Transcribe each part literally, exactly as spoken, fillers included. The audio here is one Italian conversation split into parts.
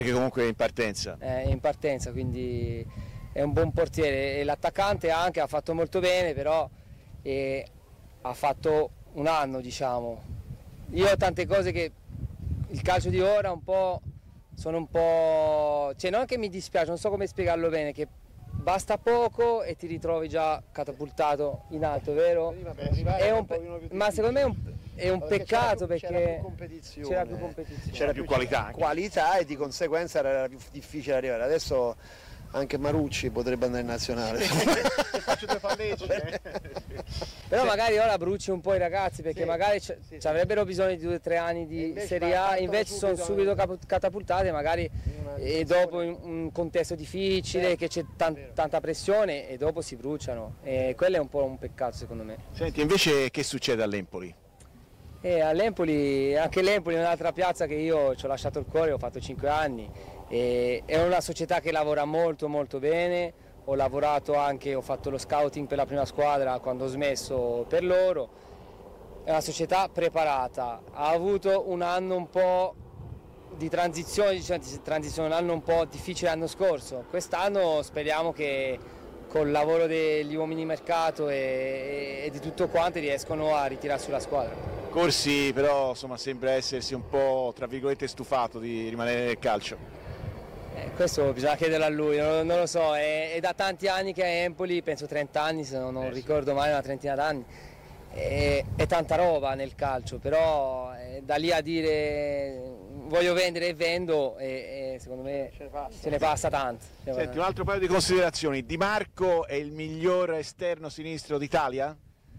Che comunque è in partenza. È in partenza, quindi è un buon portiere e l'attaccante anche ha fatto molto bene, però eh, ha fatto un anno, diciamo. Io ho tante cose che il calcio di ora un po' sono un po', cioè non che mi dispiace, non so come spiegarlo bene, che basta poco e ti ritrovi già catapultato in alto, vero? È un, ma secondo me è un, è un peccato perché c'era più competizione, c'era più, competizione. C'era più qualità. Anche. Qualità e di conseguenza era più difficile arrivare. Adesso anche Marucci potrebbe andare in nazionale. Faccio due palleggi. Però magari ora bruci un po' i ragazzi perché sì, magari sì, sì. ci avrebbero bisogno di due o tre anni di Serie A, invece sono subito catapultate magari e dopo in un contesto difficile, vero, che c'è tan tanta pressione e dopo si bruciano e quello è un po' un peccato secondo me. Senti, invece che succede all'Empoli? E all'Empoli, anche l'Empoli è un'altra piazza che io ci ho lasciato il cuore, ho fatto cinque anni, e è una società che lavora molto molto bene, ho lavorato anche, ho fatto lo scouting per la prima squadra quando ho smesso per loro, è una società preparata, ha avuto un anno un po' di transizione, cioè, transizione un anno un po' difficile l'anno scorso, quest'anno speriamo che col lavoro degli uomini di mercato e, e di tutto quanto riescono a ritirarsi la squadra. Corsi però insomma sembra essersi un po' tra virgolette stufato di rimanere nel calcio. Eh, questo bisogna chiederlo a lui, non, non lo so, è, è da tanti anni che è a Empoli, penso trenta anni se non, non eh, ricordo mai, una trentina d'anni, è, è tanta roba nel calcio, però eh, da lì a dire voglio vendere e vendo e, e secondo me ce ne passa, ce ne passa tanto. Senti, un altro paio di considerazioni, Di Marco è il miglior esterno sinistro d'Italia?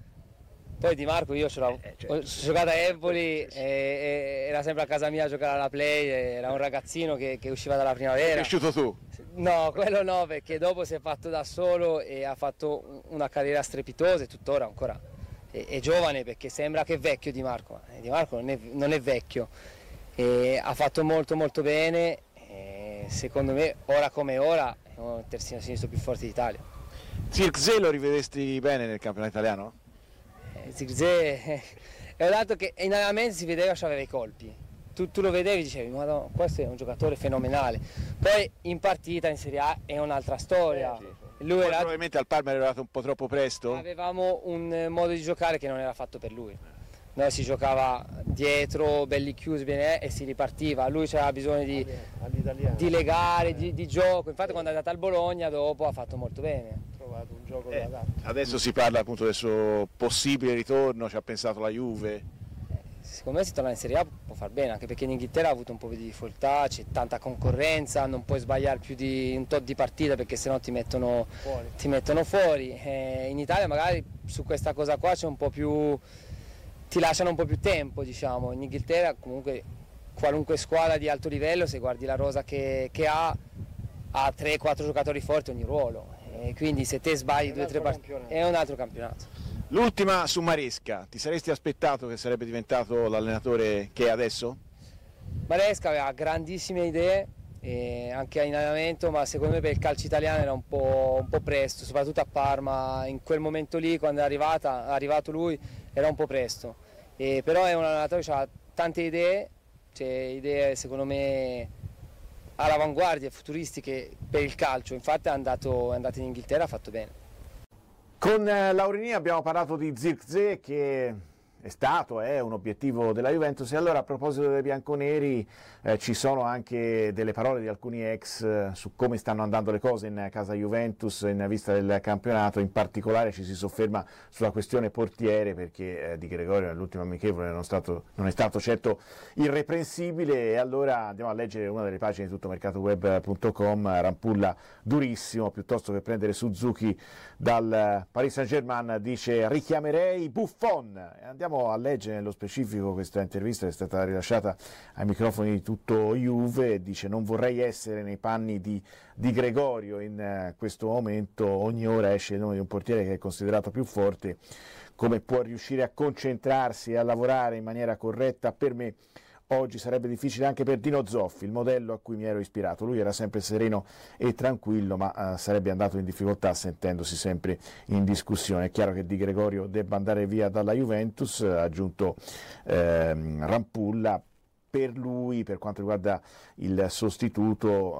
Poi Di Marco io ce l'ho eh, certo. Ho giocato a Empoli, e, e, era sempre a casa mia a giocare alla play, era un ragazzino che, che usciva dalla primavera. Sei cresciuto tu? No, quello no, perché dopo si è fatto da solo e ha fatto una carriera strepitosa e tuttora ancora è, è giovane perché sembra che è vecchio Di Marco, ma Di Marco non è, non è vecchio, e ha fatto molto molto bene, e secondo me ora come ora è un terzino sinistro più forte d'Italia. Zirkzee lo rivedesti bene nel campionato italiano? Zirkzee è un dato che in allenamento si vedeva che aveva i colpi, tu, tu lo vedevi e dicevi ma questo è un giocatore fenomenale, poi in partita in Serie A è un'altra storia. Eh, sì, sì. Lui era... probabilmente al Parma era arrivato un po' troppo presto? Avevamo un modo di giocare che non era fatto per lui, noi si giocava dietro, belli chiusi bene, e si ripartiva, lui aveva bisogno di, di legare, di, di gioco, infatti quando è andato al Bologna dopo ha fatto molto bene. Un gioco eh, adesso si parla appunto del suo possibile ritorno, ci ha pensato la Juve. Eh, secondo me si torna in Serie A può far bene, anche perché in Inghilterra ha avuto un po' di difficoltà, c'è tanta concorrenza, non puoi sbagliare più di un tot di partita perché sennò ti mettono fuori, ti mettono fuori. Eh, in Italia magari su questa cosa qua c'è un po' più, ti lasciano un po' più tempo, diciamo. In Inghilterra comunque qualunque squadra di alto livello, se guardi la rosa che, che ha, ha tre quattro giocatori forti ogni ruolo. E quindi se te sbagli due o tre partite è un altro campionato. L'ultima su Maresca, ti saresti aspettato che sarebbe diventato l'allenatore che è adesso? Maresca aveva grandissime idee, eh, anche in allenamento, ma secondo me per il calcio italiano era un po', un po' presto, soprattutto a Parma, in quel momento lì quando è, arrivata, è arrivato lui era un po' presto, eh, però è un allenatore che ha tante idee, cioè idee secondo me all'avanguardia, futuristiche per il calcio, infatti è andato, è andato in Inghilterra, ha fatto bene. Con Laurini abbiamo parlato di Zirkzee che è stato, è un obiettivo della Juventus, e allora a proposito dei bianconeri eh, ci sono anche delle parole di alcuni ex eh, su come stanno andando le cose in casa Juventus in vista del campionato, in particolare ci si sofferma sulla questione portiere perché eh, Di Gregorio nell'ultimo amichevole non, stato, non è stato certo irreprensibile, e allora andiamo a leggere una delle pagine di tuttomercatoweb punto com, Rampulla durissimo, piuttosto che prendere Suzuki dal Paris Saint-Germain dice richiamerei Buffon, e andiamo a leggere nello specifico questa intervista che è stata rilasciata ai microfoni di Tutto Juve. Dice non vorrei essere nei panni di, di Gregorio, in uh, questo momento ogni ora esce il nome di un portiere che è considerato più forte, come può riuscire a concentrarsi e a lavorare in maniera corretta? Per me oggi sarebbe difficile anche per Dino Zoffi, il modello a cui mi ero ispirato. Lui era sempre sereno e tranquillo, ma uh, sarebbe andato in difficoltà sentendosi sempre in discussione. È chiaro che Di Gregorio debba andare via dalla Juventus, ha aggiunto ehm, Rampulla. per lui, per quanto riguarda il sostituto,